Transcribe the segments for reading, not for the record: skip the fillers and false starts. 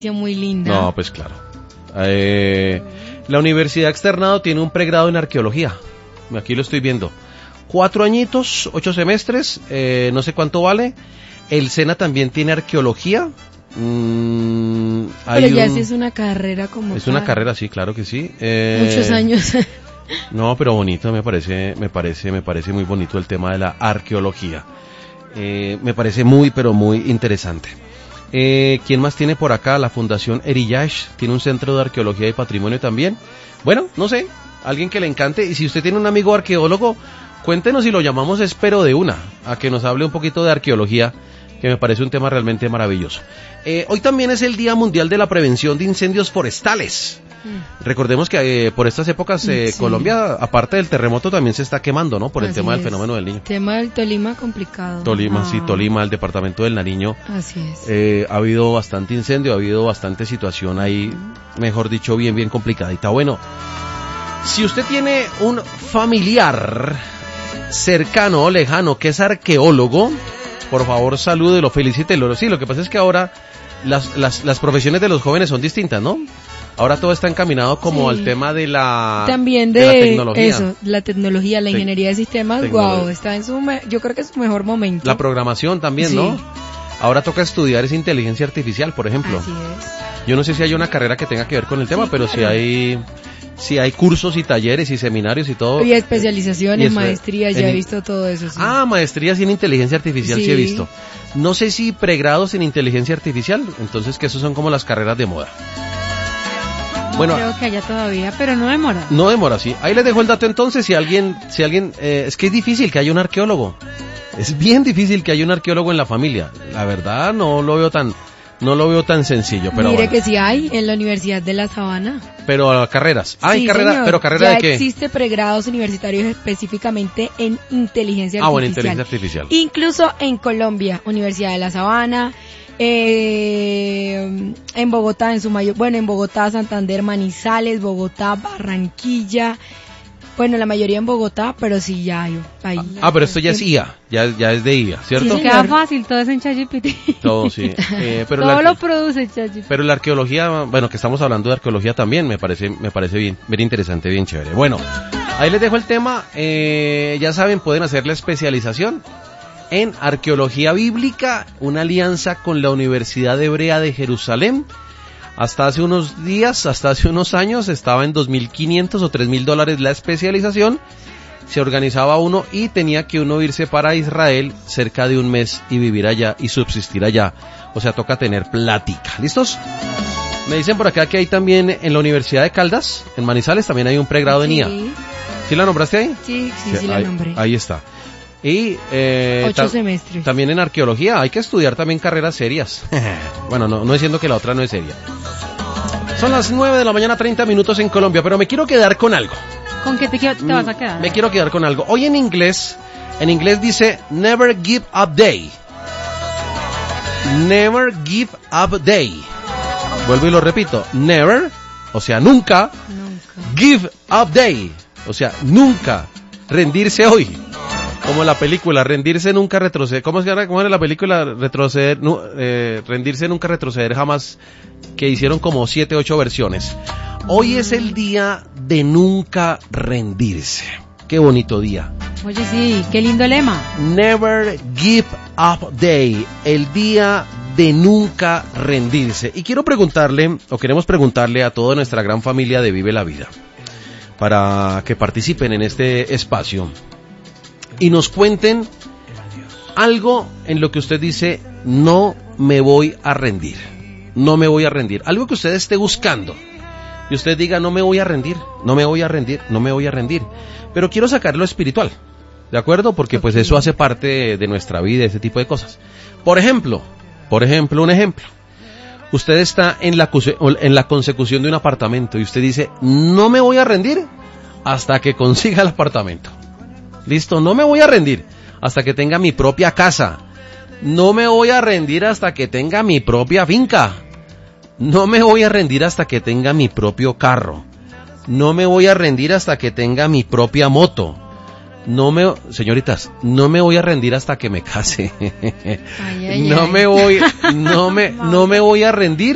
muy linda. No, pues claro. La Universidad Externado tiene un pregrado en arqueología. Aquí lo estoy viendo. 4 añitos, 8 semestres, no sé cuánto vale. El SENA también tiene arqueología. Pero ya sí es una carrera como es una carrera, sí, claro que sí. Muchos años. No, pero bonito, me parece muy bonito el tema de la arqueología. Me parece muy, pero muy interesante. ¿Quién más tiene por acá? La Fundación Heritage tiene un centro de arqueología y patrimonio también. Bueno, no sé, alguien que le encante. Y si usted tiene un amigo arqueólogo, cuéntenos y lo llamamos, espero de una, a que nos hable un poquito de arqueología, que me parece un tema realmente maravilloso. Hoy también es el Día Mundial de la Prevención de Incendios Forestales. Recordemos que por estas épocas sí. Colombia, aparte del terremoto, también se está quemando, ¿no? Por el tema del fenómeno del Niño. El tema del Tolima complicado. Tolima, sí, Tolima, el departamento del Nariño. Así es. Ha habido bastante incendio, ha habido bastante situación ahí, mejor dicho, bien complicadita. Bueno, si usted tiene un familiar cercano o lejano que es arqueólogo, por favor salúdelo, felicítelo. Sí, lo que pasa es que ahora las profesiones de los jóvenes son distintas, ¿no? Ahora todo está encaminado como al tema de la también de la tecnología. Eso, la tecnología, la ingeniería de sistemas, está en yo creo que es su mejor momento. La programación también, sí. ¿No? Ahora toca estudiar esa inteligencia artificial, por ejemplo. Así es. Yo no sé si hay una carrera que tenga que ver con el tema, pero claro. Si hay cursos y talleres y seminarios y todo. Y especializaciones, maestrías, ya he visto todo eso. Sí. Maestrías en inteligencia artificial sí he visto. No sé si pregrados en inteligencia artificial, entonces que esos son como las carreras de moda. Bueno, creo que haya todavía, pero no demora. No demora, sí. Ahí les dejo el dato entonces, si alguien, es que es difícil que haya un arqueólogo. Es bien difícil que haya un arqueólogo en la familia. La verdad no lo veo tan sencillo, pero mire bueno. Que sí hay en la Universidad de La Sabana. Pero carreras. Sí, pero carrera ya de qué? Existe pregrados universitarios específicamente en inteligencia artificial. Bueno, inteligencia artificial. Incluso en Colombia, Universidad de La Sabana, en Bogotá, en Bogotá, Santander, Manizales, Bogotá, Barranquilla. Bueno, la mayoría en Bogotá, pero sí ya hay. Pero esto ya es IA, ya es de IA, ¿cierto? Sí, queda fácil, todo es en ChatGPT. Todo, sí. Pero todo lo produce ChatGPT. Pero la arqueología, bueno, que estamos hablando de arqueología también, me parece bien interesante, bien chévere. Bueno, ahí les dejo el tema. Ya saben, pueden hacer la especialización en arqueología bíblica, una alianza con la Universidad Hebrea de Jerusalén. Hasta hace unos años, estaba en $2,500 o $3,000 la especialización. Se organizaba uno y tenía que uno irse para Israel cerca de un mes y vivir allá y subsistir allá. O sea, toca tener plática. ¿Listos? Me dicen por acá que hay también en la Universidad de Caldas, en Manizales, también hay un pregrado en IA. ¿Sí la nombraste ahí? Sí, la nombré. Ahí está. Y 8 semestres. También en arqueología hay que estudiar también carreras serias. Bueno, no diciendo que la otra no es seria. Son las 9 de la mañana, 30 minutos en Colombia, pero me quiero quedar con algo. ¿Con qué te vas a quedar? Me quiero quedar con algo. Hoy en inglés dice Never Give Up Day. Never Give Up Day. Vuelvo y lo repito. Never, o sea, nunca. Give Up Day, o sea, nunca. Rendirse hoy. Como la película, rendirse nunca retroceder. ¿Cómo era la película? Rendirse nunca retroceder jamás, que hicieron como 7, 8 versiones. Hoy es el día de nunca rendirse. Qué bonito día. Oye, sí, qué lindo lema. Never Give Up Day, el día de nunca rendirse. Y queremos preguntarle a toda nuestra gran familia de Vive la Vida, para que participen en este espacio y nos cuenten algo en lo que usted dice, no me voy a rendir. No me voy a rendir. Algo que usted esté buscando y usted diga, no me voy a rendir, no me voy a rendir, no me voy a rendir. Pero quiero sacarlo espiritual, ¿de acuerdo? Porque pues eso hace parte de nuestra vida, ese tipo de cosas. Por ejemplo, un ejemplo. Usted está en la consecución de un apartamento y usted dice, no me voy a rendir hasta que consiga el apartamento. Listo, no me voy a rendir hasta que tenga mi propia casa. No me voy a rendir hasta que tenga mi propia finca. No me voy a rendir hasta que tenga mi propio carro. No me voy a rendir hasta que tenga mi propia moto. Señoritas, no me voy a rendir hasta que me case. No me voy a rendir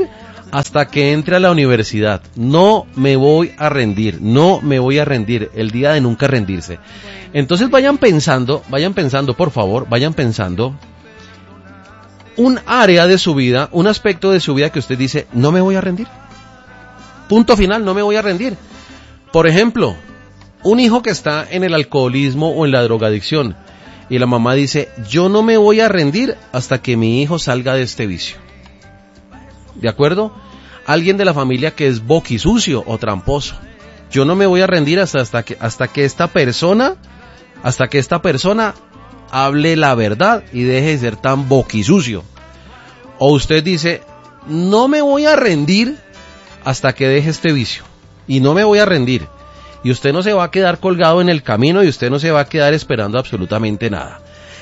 hasta que entre a la universidad. No me voy a rendir, no me voy a rendir, el día de nunca rendirse. Entonces vayan pensando, por favor, vayan pensando un área de su vida, un aspecto de su vida que usted dice, no me voy a rendir. Punto final, no me voy a rendir. Por ejemplo, un hijo que está en el alcoholismo o en la drogadicción y la mamá dice, yo no me voy a rendir hasta que mi hijo salga de este vicio. ¿De acuerdo? Alguien de la familia que es boquisucio o tramposo. Yo no me voy a rendir hasta que esta persona hable la verdad y deje de ser tan boquisucio. O usted dice, no me voy a rendir hasta que deje este vicio. Y no me voy a rendir. Y usted no se va a quedar colgado en el camino y usted no se va a quedar esperando absolutamente nada.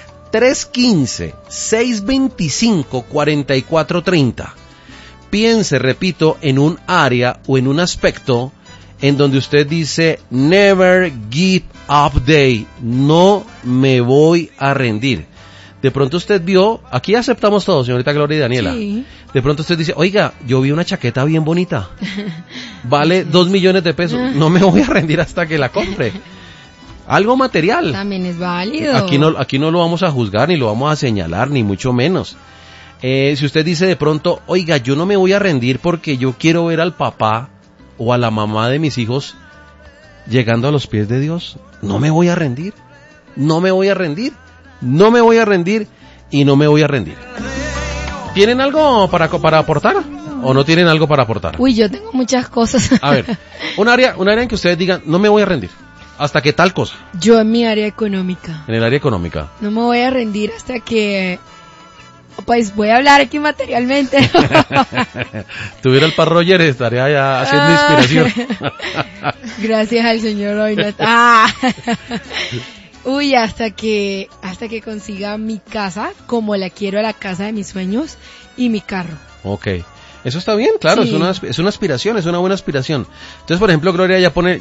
315-625-4430. Piense, repito, en un área o en un aspecto en donde usted dice, never give up day, no me voy a rendir. De pronto usted vio, aquí aceptamos todo, señorita Gloria y Daniela. Sí. De pronto usted dice, oiga, yo vi una chaqueta bien bonita, vale 2 millones de pesos, no me voy a rendir hasta que la compre. Algo material. También es válido. Aquí no lo vamos a juzgar, ni lo vamos a señalar, ni mucho menos. Si usted dice de pronto, oiga, yo no me voy a rendir porque yo quiero ver al papá o a la mamá de mis hijos llegando a los pies de Dios, no me voy a rendir, no me voy a rendir, no me voy a rendir y no me voy a rendir. ¿Tienen algo para aportar o no tienen algo para aportar? Uy, yo tengo muchas cosas. A ver, un área en que ustedes digan, no me voy a rendir hasta que tal cosa. Yo en mi área económica. En el área económica. No me voy a rendir hasta que... Pues voy a hablar aquí materialmente. Tuviera el Par Roger, estaría ya haciendo inspiración. Gracias al Señor hoy no está. Uy, hasta que consiga mi casa, como la quiero, la casa de mis sueños, y mi carro. Ok. Eso está bien, claro, sí. es una aspiración, es una buena aspiración. Entonces, por ejemplo, Gloria ya pone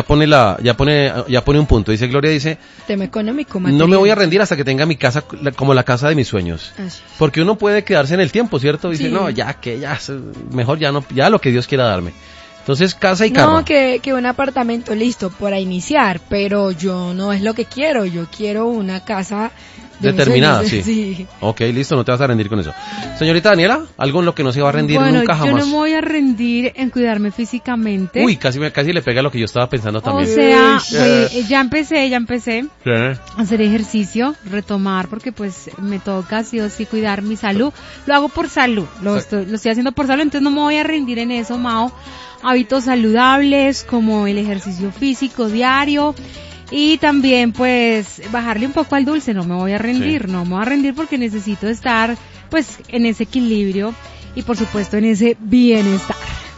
un punto. Gloria dice, tema económico, material. No me voy a rendir hasta que tenga mi casa como la casa de mis sueños. Así. Porque uno puede quedarse en el tiempo, ¿cierto? Dice, sí. no, mejor ya lo que Dios quiera darme. Entonces, casa y carro. No, que un apartamento, listo, para iniciar, pero yo no es lo que quiero, yo quiero una casa determinada, sí. Sí. Ok, listo, no te vas a rendir con eso. Señorita Daniela, ¿algo en lo que no se va a rendir nunca jamás? Yo no me voy a rendir en cuidarme físicamente. Uy, casi le pega lo que yo estaba pensando también. O sea, ya empecé ¿Sí? a hacer ejercicio, retomar, porque pues me toca sí o sí cuidar mi salud. Lo hago por salud, lo estoy haciendo por salud, entonces no me voy a rendir en eso, Mao. Hábitos saludables como el ejercicio físico diario y también pues bajarle un poco al dulce, no me voy a rendir, no me voy a rendir porque necesito estar pues en ese equilibrio y por supuesto en ese bienestar.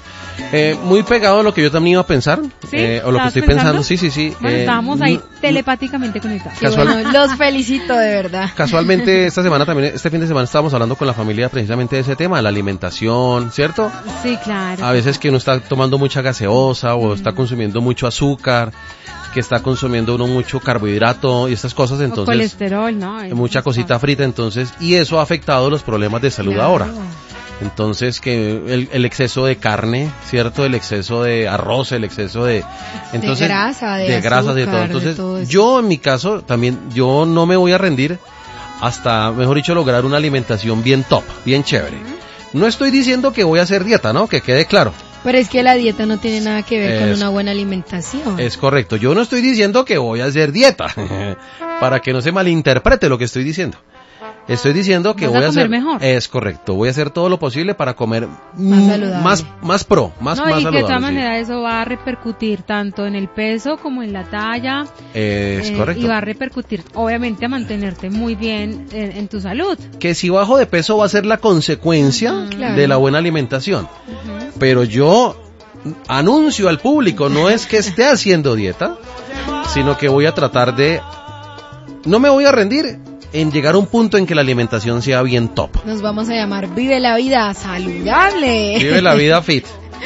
Muy pegado a lo que yo también iba a pensar, ¿Sí? o lo que estoy pensando, sí. Bueno, estábamos ahí telepáticamente conectados. Bueno, los felicito de verdad. Casualmente este fin de semana estábamos hablando con la familia precisamente de ese tema, la alimentación, ¿cierto? Sí, claro. A veces que uno está tomando mucha gaseosa o está consumiendo mucho azúcar, que está consumiendo uno mucho carbohidrato y estas cosas, entonces... O colesterol, ¿no? Mucha cosita frita, entonces, y eso ha afectado los problemas de salud ahora. Entonces, que el exceso de carne, ¿cierto? El exceso de arroz, el exceso de... Entonces, de grasas, de todo. Entonces, todo yo en mi caso, también, yo no me voy a rendir hasta, mejor dicho, lograr una alimentación bien top, bien chévere. No estoy diciendo que voy a hacer dieta, ¿no? Que quede claro. Pero es que la dieta no tiene nada que ver con una buena alimentación. Es correcto. Yo no estoy diciendo que voy a hacer dieta, para que no se malinterprete lo que estoy diciendo. Estoy diciendo que voy a hacer mejor. Es correcto, voy a hacer todo lo posible para comer más saludable, más saludable. Y de todas maneras eso va a repercutir tanto en el peso como en la talla. Es correcto. Y va a repercutir, obviamente, a mantenerte muy bien en tu salud. Que si bajo de peso va a ser la consecuencia de la buena alimentación. Pero yo anuncio al público, no es que esté haciendo dieta, sino que voy a tratar de... No me voy a rendir en llegar a un punto en que la alimentación sea bien top. Nos vamos a llamar Vive la Vida Saludable. Vive la vida fit.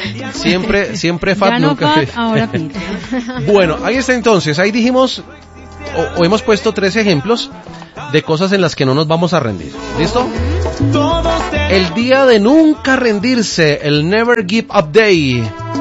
Siempre fat, ya no nunca fat, fit. ahora fit. Bueno, ahí está entonces. Ahí dijimos, o hemos puesto 3 ejemplos de cosas en las que no nos vamos a rendir. ¿Listo? El día de nunca rendirse, el Never Give Up Day.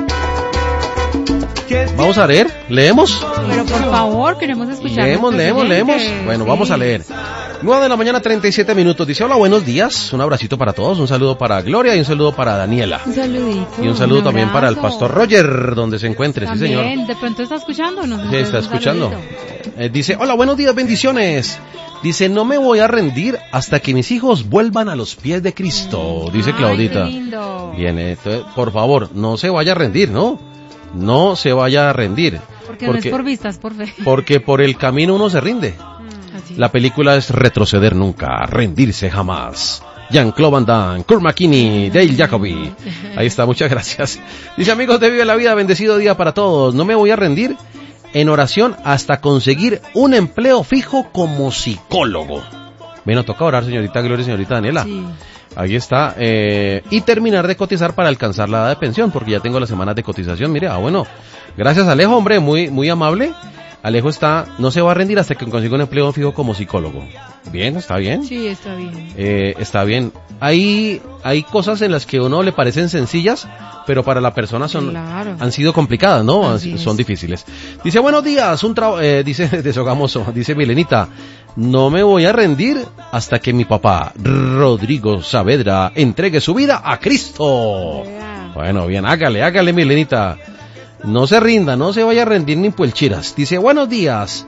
Vamos a leer, ¿leemos? Pero por favor, queremos escuchar. Leemos. Bueno, sí. Vamos a leer. 9 de la mañana, 37 minutos. Dice, hola, buenos días. Un abracito para todos. Un saludo para Gloria y un saludo para Daniela. Un saludito. Y un saludo también para el pastor Roger, donde se encuentre. También, sí, señor. De pronto está escuchando, ¿no? Sí, está escuchando. Dice, hola, buenos días, bendiciones. Dice, no me voy a rendir hasta que mis hijos vuelvan a los pies de Cristo. Dice Claudita. Qué lindo. Bien, entonces, por favor, no se vaya a rendir, ¿no? No se vaya a rendir. Porque no es por vista, es por fe. Porque por el camino uno se rinde. La película es retroceder nunca, rendirse jamás. Jean-Claude Van Damme, Kurt McKinney, Dale Jacobi. Ahí está, muchas gracias. Dice, amigos de Vive la Vida, bendecido día para todos. No me voy a rendir en oración hasta conseguir un empleo fijo como psicólogo. Bueno, toca orar, señorita Gloria y señorita Daniela. Sí. Ahí está. Y terminar de cotizar para alcanzar la edad de pensión, porque ya tengo las semanas de cotización. Mire, bueno. Gracias, Alejo, hombre, muy amable. Alejo no se va a rendir hasta que consiga un empleo fijo como psicólogo. Bien, ¿está bien? Sí, está bien. Está bien. Hay cosas en las que a uno le parecen sencillas, pero para la persona han sido complicadas, ¿no? Son difíciles. Dice, buenos días, dice de Sogamoso, dice Milenita, no me voy a rendir hasta que mi papá, Rodrigo Saavedra, entregue su vida a Cristo. Yeah. Bueno, bien, hágale, Milenita. No se rinda, no se vaya a rendir ni puelchiras. Dice, buenos días.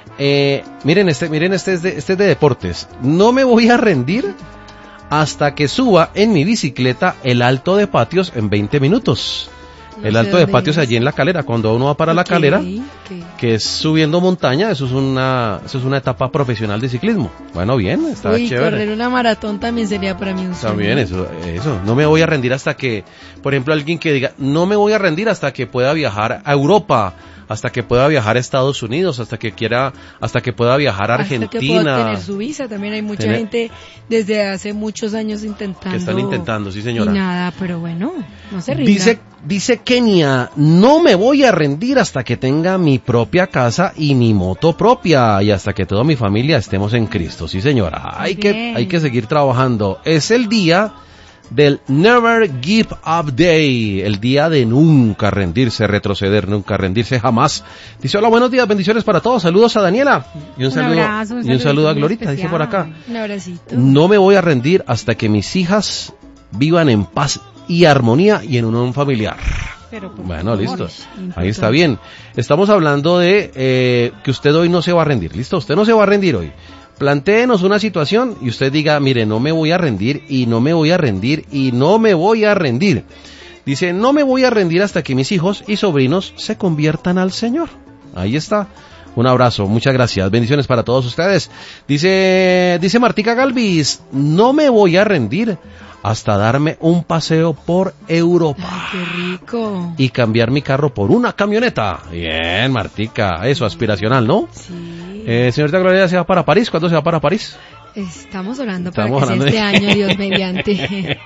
Miren, este es de deportes. No me voy a rendir hasta que suba en mi bicicleta el Alto de Patios en 20 minutos. El Alto de Patios allí en La Calera, cuando uno va para La Calera, que es subiendo montaña, eso es una etapa profesional de ciclismo. Bueno, bien, está chévere. Correr una maratón también sería para mí un sueño. También eso, no me voy a rendir hasta que, por ejemplo, alguien que diga, no me voy a rendir hasta que pueda viajar a Europa, hasta que pueda viajar a Estados Unidos, hasta que pueda viajar a Argentina. Hasta que pueda tener su visa. También hay mucha gente desde hace muchos años intentando. Que están intentando, sí señora. Y nada, pero bueno, no se rinda. Dice Kenia, no me voy a rendir hasta que tenga mi propia casa y mi moto propia y hasta que toda mi familia estemos en Cristo. Sí señora, hay que seguir trabajando. Es el día del Never Give Up Day, el día de nunca rendirse, retroceder, nunca rendirse jamás. Dice, hola, buenos días, bendiciones para todos, saludos a Daniela y un saludo a Glorita, dice por acá. Un abracito. No me voy a rendir hasta que mis hijas vivan en paz y armonía y en unión familiar. Bueno, listo, ahí está bien. Estamos hablando de que usted hoy no se va a rendir, listo, usted no se va a rendir hoy. Plantéenos una situación y usted diga, mire, no me voy a rendir y no me voy a rendir y no me voy a rendir. Dice, no me voy a rendir hasta que mis hijos y sobrinos se conviertan al Señor. Ahí está. Un abrazo, muchas gracias. Bendiciones para todos ustedes. Dice Martica Galvis, no me voy a rendir hasta darme un paseo por Europa. Ay, qué rico. Y cambiar mi carro por una camioneta. Bien, Martica, eso, aspiracional, ¿no? Sí. Señorita Gloria, ¿se va para París? ¿Cuándo se va para París? Estamos orando para que sea este año, Dios mediante.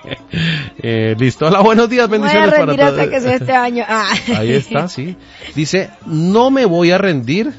Listo, hola, buenos días, bendiciones para todos. Voy a rendir hasta que sea este año. Ahí está, sí. Dice, no me voy a rendir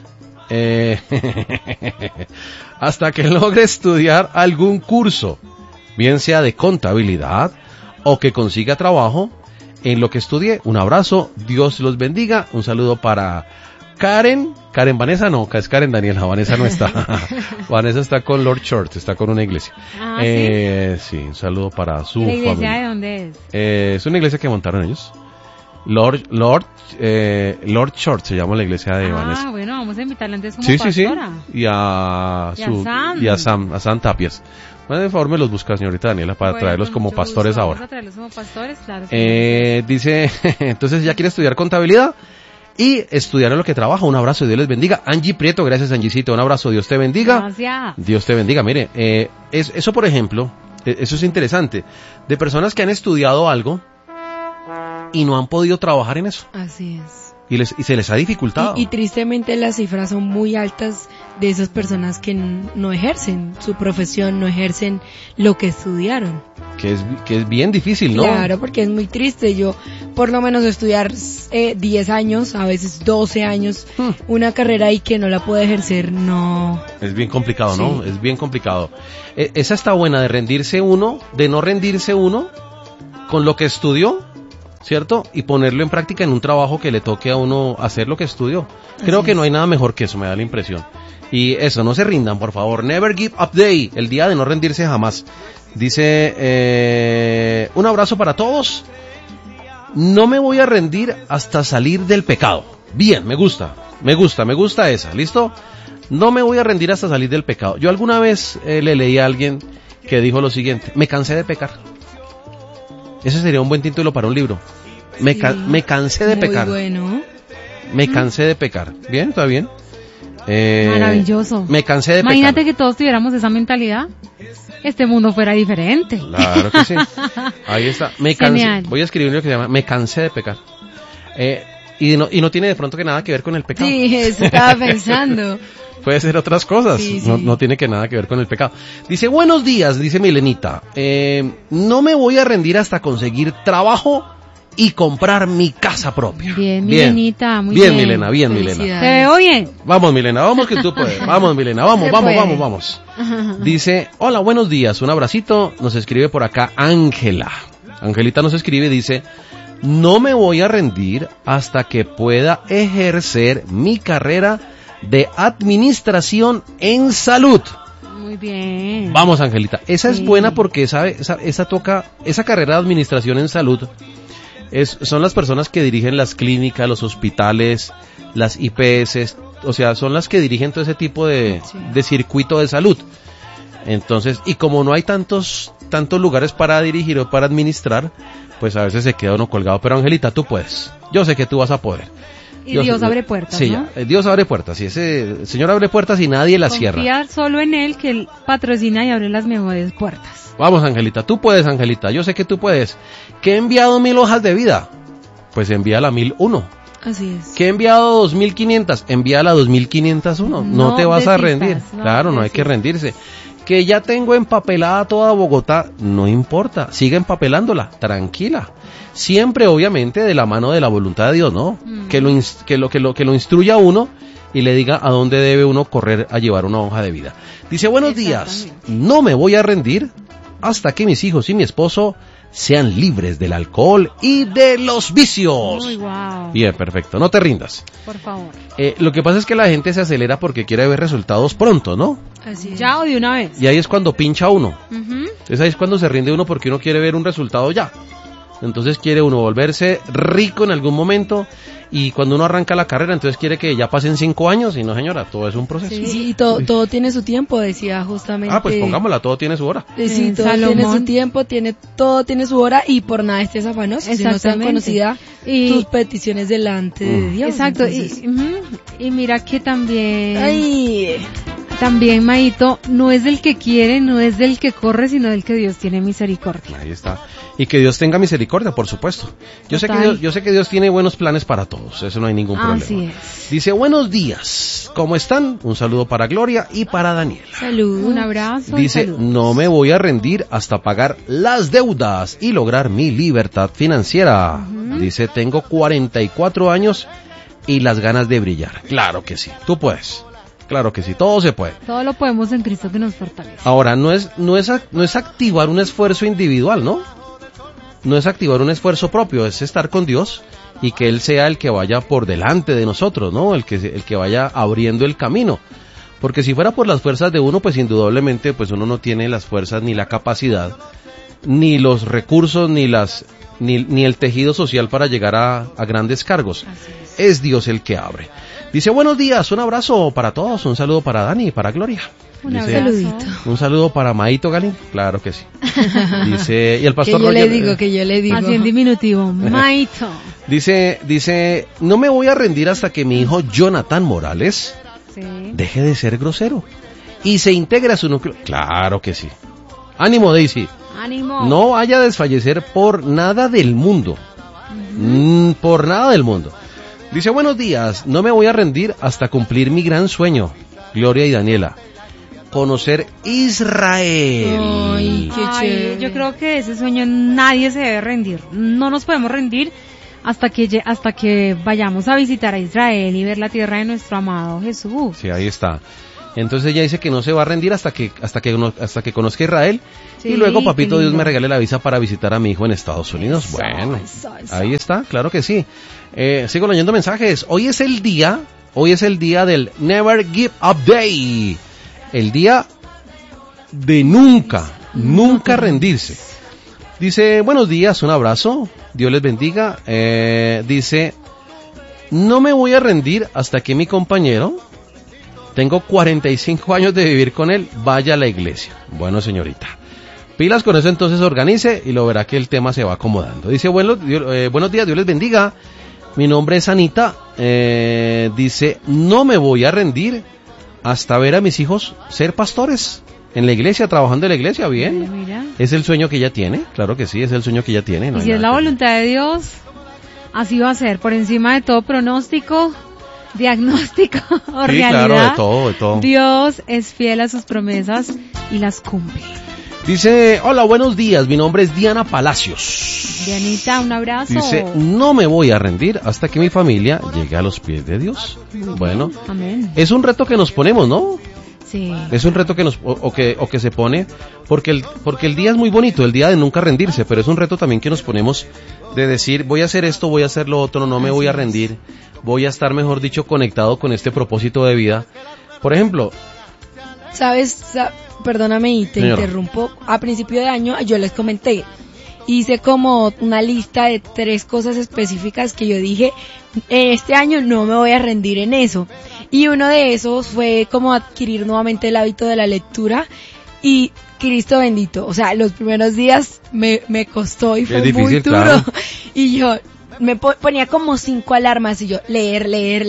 hasta que logre estudiar algún curso, bien sea de contabilidad o que consiga trabajo en lo que estudie. Un abrazo, Dios los bendiga. Un saludo para Karen Vanessa no, es Karen Daniela, Vanessa no está. Vanessa está con Lord Church, está con una iglesia. ¿Sí? Sí, un saludo para su familia. ¿La iglesia de dónde es? Es una iglesia que montaron ellos. Lord Church se llama la iglesia de Vanessa. Ah, bueno, vamos a invitarla antes como pastora. Sí. Y a Sam Tapias. Bueno, de favor me los busca, señorita Daniela, para traerlos como pastores ahora. Vamos a traerlos como pastores, claro. Dice, entonces ya quiere estudiar contabilidad y estudiar en lo que trabaja. Un abrazo, Dios les bendiga. Angie Prieto, gracias Angiecito, un abrazo, Dios te bendiga. Gracias. Dios te bendiga. Mire, eso por ejemplo, eso es interesante, de personas que han estudiado algo y no han podido trabajar en eso. Así es. Y se les ha dificultado. Y tristemente las cifras son muy altas de esas personas que no ejercen su profesión, no ejercen lo que estudiaron. Que es bien difícil, ¿no? Claro, porque es muy triste. Yo por lo menos estudiar 10 años, a veces 12 años, una carrera y que no la puede ejercer, no. Es bien complicado, ¿no? Sí. Es bien complicado. Esa está buena, de rendirse uno, de no rendirse uno con lo que estudió, ¿cierto? Y ponerlo en práctica en un trabajo que le toque a uno hacer lo que estudió. Creo que no hay nada mejor que eso, me da la impresión. Y eso, no se rindan, por favor. Never give up day, el día de no rendirse jamás. Dice, un abrazo para todos. No me voy a rendir hasta salir del pecado. Bien, me gusta esa, ¿listo? No me voy a rendir hasta salir del pecado. Yo alguna vez le leí a alguien que dijo lo siguiente: me cansé de pecar. Ese sería un buen título para un libro. Me cansé de pecar. Muy bueno. Me cansé de pecar. Bien, está bien. Maravilloso. Me cansé de Imagínate pecar. que todos tuviéramos esa mentalidad. Este mundo fuera diferente. Claro que sí. Ahí está. Genial. Voy a escribir un libro que se llama Me cansé de pecar. Y no tiene de pronto que nada que ver con el pecado. Sí, eso estaba pensando. Puede ser otras cosas. Sí, No, sí. no tiene que nada que ver con el pecado. Dice, buenos días, dice Milenita. No me voy a rendir hasta conseguir trabajo y comprar mi casa propia. Bien, Milenita, muy bien. Milena, bien, Milena. Felicidades. Te veo bien. Vamos, Milena, vamos que tú puedes. Vamos, Milena, vamos, Se vamos, puede. vamos, vamos. Dice, hola, buenos días, un abracito. Nos escribe por acá Ángela. Angelita nos escribe y dice, no me voy a rendir hasta que pueda ejercer mi carrera de administración en salud. Muy bien. Vamos, Angelita. Esa es Sí. buena porque esa carrera de administración en salud son las personas que dirigen las clínicas, los hospitales, las IPS, o sea, son las que dirigen todo ese tipo de circuito de salud. Entonces, y como no hay tantos lugares para dirigir o para administrar, pues a veces se queda uno colgado. Pero Angelita, tú puedes. Yo sé que tú vas a poder. Y Dios abre puertas, sí, ¿no? Dios abre puertas, sí, ese Señor abre puertas y nadie las cierra. Confiar solo en Él, que Él patrocina y abre las mejores puertas. Vamos, Angelita, tú puedes, Angelita, yo sé que tú puedes. ¿Que he enviado 1000 hojas de vida? Pues envíala 1001. Así es. ¿Que he enviado 2500? Envíala 2501. No te vas a desistas, rendir. no Claro, no hay que desistas. rendirse. Que ya tengo empapelada toda Bogotá, no importa, sigue empapelándola, tranquila. Siempre, obviamente, de la mano de la voluntad de Dios, ¿no? Que lo instruya a uno y le diga a dónde debe uno correr a llevar una hoja de vida. Dice, buenos días, no me voy a rendir hasta que mis hijos y mi esposo sean libres del alcohol y de los vicios. Uy, wow. Bien, perfecto, no te rindas. Por favor. Lo que pasa es que la gente se acelera porque quiere ver resultados pronto, ¿no? Así es. Ya o de una vez. Y ahí es cuando pincha uno. Ujú. Entonces ahí es cuando se rinde uno porque uno quiere ver un resultado ya. Entonces quiere uno volverse rico en algún momento y cuando uno arranca la carrera entonces quiere que ya pasen 5 años y no, señora, todo es un proceso. Sí, todo tiene su tiempo, decía justamente. Ah, pues pongámosla, todo tiene su hora. Sí, todo Salomón. tiene su tiempo, todo tiene su hora y por nada estés afanoso, si no sean Exactamente. conocidas Y- tus peticiones delante de Dios. Exacto. Entonces, Y mira que también... ay, También, Maito, no es del que quiere, no es del que corre, sino del que Dios tiene misericordia. Ahí está. Y que Dios tenga misericordia, por supuesto. Yo sé que Dios tiene buenos planes para todos, eso no hay ningún problema. Así es. Dice, buenos días, ¿cómo están? Un saludo para Gloria y para Daniela. salud. Un abrazo. y Dice, saludos. no me voy a rendir hasta pagar las deudas y lograr mi libertad financiera. Dice, tengo 44 años y las ganas de brillar. Claro que sí, tú puedes. Claro que sí, todo se puede. Todo lo podemos en Cristo que nos fortalece. Ahora, no es activar un esfuerzo individual, ¿no? No es activar un esfuerzo propio, es estar con Dios y que Él sea el que vaya por delante de nosotros, ¿no? El que vaya abriendo el camino. Porque si fuera por las fuerzas de uno, pues indudablemente pues uno no tiene las fuerzas ni la capacidad, ni los recursos, ni el tejido social para llegar a grandes cargos. Es Dios el que abre. Dice, buenos días, un abrazo para todos, un saludo para Dani y para Gloria. Un Dice, abrazo. Saludito. un saludo para Maito Galín, claro que sí. Dice, y el Que pastor yo le Roger, digo, que yo le digo. Así en diminutivo. Maito. dice, no me voy a rendir hasta que mi hijo Jonathan Morales Sí. deje de ser grosero y se integre a su núcleo. Claro que sí. Ánimo, Daisy. Ánimo. No vaya a desfallecer por nada del mundo. Por nada del mundo. Dice, buenos días, no me voy a rendir hasta cumplir mi gran sueño, Gloria y Daniela, conocer Israel. Ay, qué Ay, chévere. yo creo que ese sueño nadie se debe rendir. No nos podemos rendir hasta que vayamos a visitar a Israel y ver la tierra de nuestro amado Jesús. Sí, ahí está. Entonces ella dice que no se va a rendir hasta que conozca Israel. Sí, y luego, papito qué Dios, lindo. me regale la visa para visitar a mi hijo en Estados Unidos. Bueno, eso. ahí está, claro que sí. Sigo leyendo mensajes. Hoy es el día del Never Give Up Day. El día de nunca rendirse. Dice, buenos días, un abrazo, Dios les bendiga. Dice, no me voy a rendir hasta que mi compañero, tengo 45 años de vivir con él, vaya a la iglesia. Bueno, señorita, pilas con eso, entonces organice y lo verá que el tema se va acomodando. Dice, buenos días, Dios les bendiga. Mi nombre es Anita. Dice, no me voy a rendir hasta ver a mis hijos ser pastores en la iglesia, trabajando en la iglesia. Bien, Mira. es el sueño que ella tiene, claro que sí, es el sueño que ella tiene. No Y hay si es nada la que- voluntad de Dios, así va a ser, por encima de todo pronóstico, diagnóstico o Sí, realidad. claro, de todo. Dios es fiel a sus promesas y las cumple. Dice, hola, buenos días, mi nombre es Diana Palacios. Dianita, un abrazo. Dice, no me voy a rendir hasta que mi familia llegue a los pies de Dios. Bueno, Amén. es un reto que nos ponemos, ¿no? Sí. Es un reto que que se pone, porque el día es muy bonito, el día de nunca rendirse, pero es un reto también que nos ponemos de decir, voy a hacer esto, voy a hacer lo otro, no me voy a rendir, voy a estar, mejor dicho, conectado con este propósito de vida. Por ejemplo, Perdóname y te Señora. interrumpo. A principio de año yo les comenté, hice como una lista de 3 cosas específicas que yo dije, este año no me voy a rendir en eso. Y uno de esos fue como adquirir nuevamente el hábito de la lectura y Cristo bendito. O sea, los primeros días me costó y fue Es difícil, muy duro. claro. Y yo me ponía como 5 alarmas y yo leer.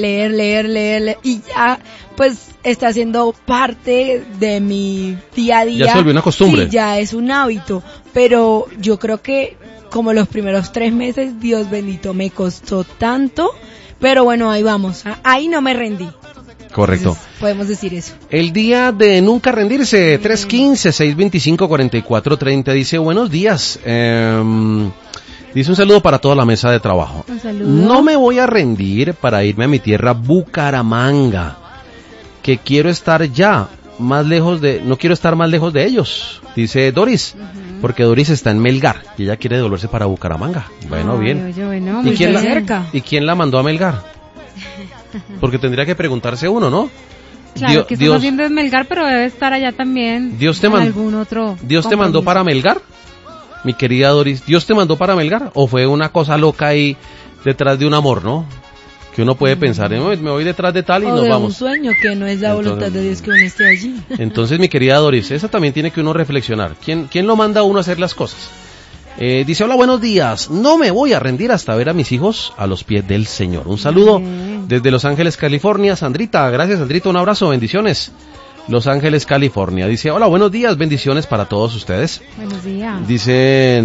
Y ya pues está siendo parte de mi día a día. Ya se volvió una costumbre. Sí, ya es un hábito. Pero yo creo que como los primeros 3 meses, Dios bendito, me costó tanto. Pero bueno, ahí vamos. Ahí no me rendí. correcto. Entonces, podemos decir eso. El día de nunca rendirse, 315-625-4430, dice, buenos días. Dice un saludo para toda la mesa de trabajo. Un saludo. No me voy a rendir para irme a mi tierra Bucaramanga, que quiero estar no quiero estar más lejos de ellos, dice Doris, porque Doris está en Melgar y ella quiere devolverse para Bucaramanga. Bueno, Ay, bien. oye, bueno, ¿Y muy quién, bien. cerca? ¿Y quién la mandó a Melgar? Porque tendría que preguntarse uno, ¿no? Claro, que estás Dios, haciendo es Melgar, pero debe estar allá también. Dios te en mandó- algún otro ¿Dios te mandó compromiso. para Melgar? Mi querida Doris, ¿Dios te mandó para Melgar? ¿O fue una cosa loca ahí detrás de un amor, no? Que uno puede pensar, me voy detrás de tal y O nos de un vamos. sueño que no es la Entonces, voluntad de Dios que uno esté allí. Entonces, mi querida Doris, esa también tiene que uno reflexionar. ¿Quién lo manda a uno a hacer las cosas? Dice, hola, buenos días. No me voy a rendir hasta ver a mis hijos a los pies del Señor. Un saludo Bien. desde Los Ángeles, California. Sandrita, gracias, Sandrita, un abrazo, bendiciones. Los Ángeles, California. Dice, hola, buenos días, bendiciones para todos ustedes. Buenos días. Dice,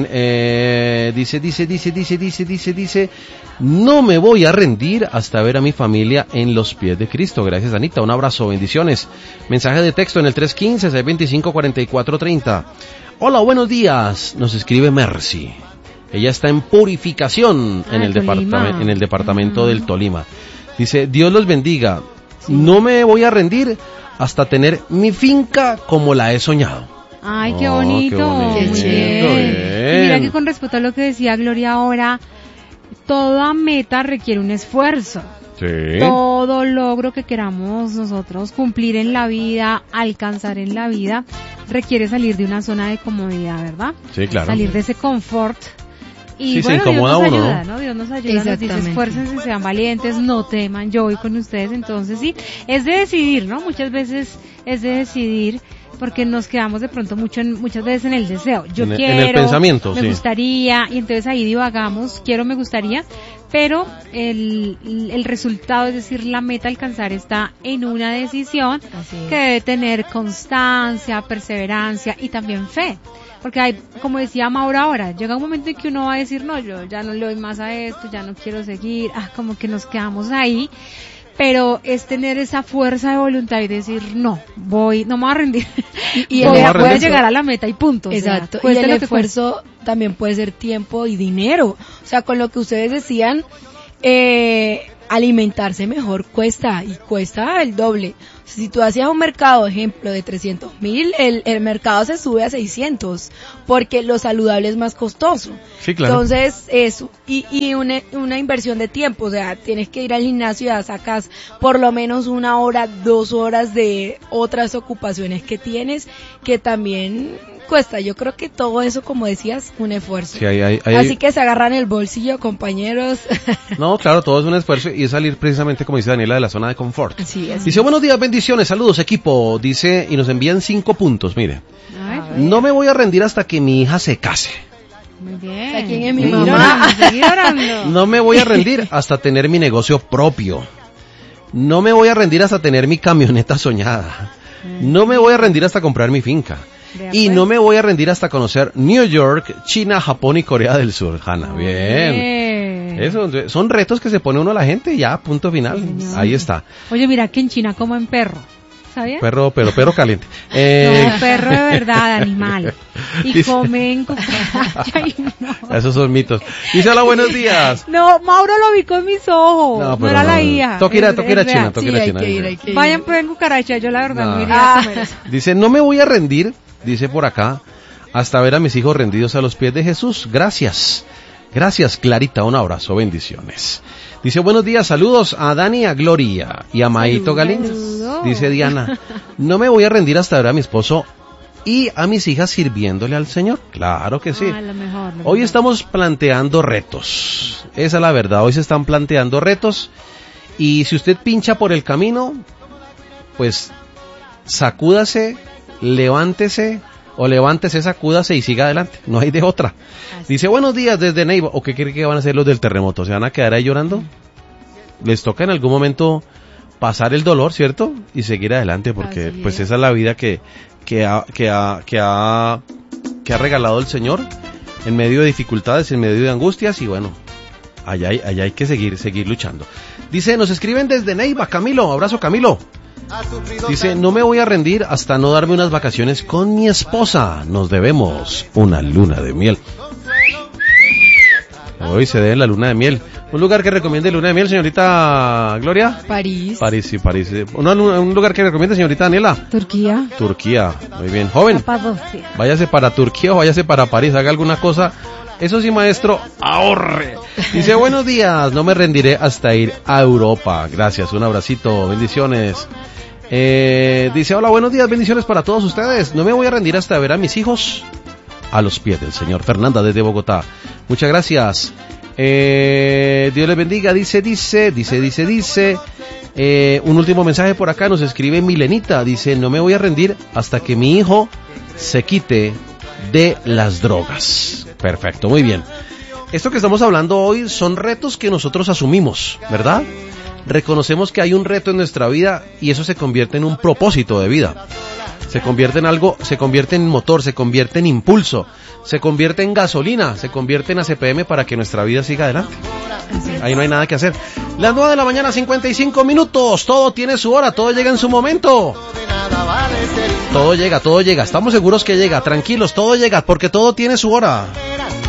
no me voy a rendir hasta ver a mi familia en los pies de Cristo. Gracias, Anita, un abrazo, bendiciones. Mensaje de texto en el 315-625-4430. Hola, buenos días, nos escribe Mercy. Ella está en purificación en el Tolima. departamento del Tolima. Dice, Dios los bendiga, no me voy a rendir hasta tener mi finca como la he soñado. Ay, qué Oh, bonito. qué bonito, Muy bien. bien. Y mira que con respecto a lo que decía Gloria ahora, toda meta requiere un esfuerzo. Sí. Todo logro que queramos nosotros cumplir en la vida, alcanzar en la vida, requiere salir de una zona de comodidad, ¿verdad? Sí, claro. Salir de ese confort. Y Sí, se bueno, Dios incomoda nos uno, ayuda, ¿no? ¿no? Dios nos ayuda, nos dice, Exactamente. esfuércense, sean valientes, no teman, yo voy con ustedes. Entonces sí, es de decidir, ¿no? Muchas veces es de decidir, porque nos quedamos de pronto muchas veces en el deseo. Yo En el quiero, pensamiento, me sí. gustaría, y entonces ahí divagamos, quiero, me gustaría, pero el resultado, es decir, la meta a alcanzar está en una decisión Así es. que debe tener constancia, perseverancia y también fe. Porque hay, como decía Maura ahora, llega un momento en que uno va a decir, no, yo ya no le doy más a esto, ya no quiero seguir, como que nos quedamos ahí. pero es tener esa fuerza de voluntad y decir, no me voy a rendir. Y voy el a esfuerzo, llegar a la meta y punto. exacto. O sea, Y el cueste lo que esfuerzo también puede ser tiempo y dinero. O sea, con lo que ustedes decían, alimentarse mejor cuesta el doble. O sea, si tú hacías un mercado, ejemplo, de 300.000, el mercado se sube a 600 porque lo saludable es más costoso. Sí, claro. Entonces, eso. Y una inversión de tiempo. O sea, tienes que ir al gimnasio y ya sacas por lo menos 1 hora, 2 horas de otras ocupaciones que tienes que también cuesta. Yo creo que todo eso, como decías, un esfuerzo. Sí, Así que se agarran el bolsillo, compañeros. No, claro, todo es un esfuerzo y es salir precisamente, como dice Daniela, de la zona de confort. Así es. Dice, buenos días, bendiciones, saludos equipo, dice, y nos envían 5 puntos, mire. Ay, No me voy a rendir hasta que mi hija se case. muy bien. O sea, ¿quién es mi Seguir mamá? orando, seguir orando. No me voy a rendir hasta tener mi negocio propio. No me voy a rendir hasta tener mi camioneta soñada. No me voy a rendir hasta comprar mi finca. Vea, Y pues. no me voy a rendir hasta conocer New York, China, Japón y Corea del Sur. Hanna, bien. Eso, son retos que se pone uno a la gente y ya, punto final. señor. Ahí está. Oye, mira que en China comen perro, ¿sabías? Perro caliente. No, perro de verdad, animal. Y Dice- comen cucaracha y no. Esos son mitos. Dice, hola, buenos días. No, Mauro lo vi con mis ojos. No, pero era la hija. Toca ir a Es China, real. toca Sí, ir a hay China. que ir, hay que ir. Vayan pues en cucaracha, yo la verdad No. no iría a comer eso. Dice, no me voy a rendir, dice por acá, hasta ver a mis hijos rendidos a los pies de Jesús. Gracias. Gracias, Clarita. Un abrazo. Bendiciones. Dice, buenos días. Saludos a Dani, a Gloria y a Maito Galín. Saludos. Dice Diana, no me voy a rendir hasta ver a mi esposo y a mis hijas sirviéndole al Señor. Claro que sí. Ah, lo mejor, lo Hoy mejor. estamos planteando retos. Esa es la verdad. Hoy se están planteando retos. Y si usted pincha por el camino, pues sacúdase, levántese, sacúdase y siga adelante. No hay de otra. Dice, buenos días desde Neiva. ¿O qué cree que van a hacer los del terremoto? ¿Se van a quedar ahí llorando? Les toca en algún momento pasar el dolor, ¿cierto? Y seguir adelante, porque Así pues es. esa es la vida que ha regalado el Señor en medio de dificultades, en medio de angustias, y bueno, allá hay que seguir luchando. Dice, nos escriben desde Neiva, Camilo, abrazo Camilo. Dice, no me voy a rendir hasta no darme unas vacaciones con mi esposa. Nos debemos una luna de miel. Hoy se debe la luna de miel. ¿Un lugar que recomiende luna de miel, señorita Gloria? París. París, sí, París. ¿Un lugar que recomiende, señorita Daniela? Turquía. Turquía. Muy bien. Joven, Capadocia. váyase para Turquía o váyase para París, haga alguna cosa. Eso sí, maestro, ahorre. Dice, buenos días, no me rendiré hasta ir a Europa. Gracias, un abracito, bendiciones. Dice, hola, buenos días, bendiciones para todos ustedes. No me voy a rendir hasta ver a mis hijos a los pies del Señor. Fernanda desde Bogotá. Muchas gracias. Dios les bendiga, dice. Un último mensaje por acá, nos escribe Milenita. Dice, no me voy a rendir hasta que mi hijo se quite de las drogas. Perfecto, muy bien. Esto que estamos hablando hoy son retos que nosotros asumimos, ¿verdad? Reconocemos que hay un reto en nuestra vida y eso se convierte en un propósito de vida. Se convierte en algo, se convierte en motor, se convierte en impulso, se convierte en gasolina, se convierte en ACPM para que nuestra vida siga adelante. Ahí no hay nada que hacer. Las 9 de la mañana, 55 minutos. Todo tiene su hora, todo llega en su momento. Todo llega. Estamos seguros que llega. Tranquilos, todo llega porque todo tiene su hora.